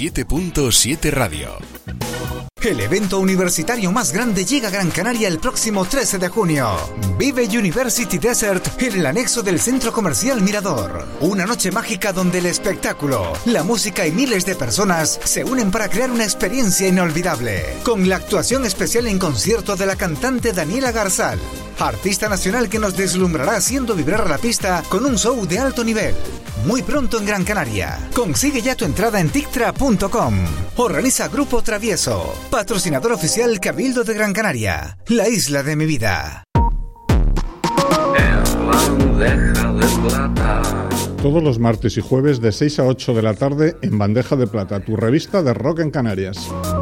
97.7 Radio. El evento universitario más grande llega a Gran Canaria el próximo 13 de junio. Vive University Desert en el anexo del Centro Comercial Mirador. Una noche mágica donde el espectáculo, la música y miles de personas se unen para crear una experiencia inolvidable. Con la actuación especial en concierto de la cantante Daniela Garzal, artista nacional que nos deslumbrará haciendo vibrar la pista con un show de alto nivel. Muy pronto en Gran Canaria. Consigue ya tu entrada en tictra.com. Organiza Grupo Travieso. Patrocinador oficial Cabildo de Gran Canaria. La isla de mi vida. En bandeja de plata. Todos los martes y jueves de 6 a 8 de la tarde en Bandeja de Plata, tu revista de rock en Canarias.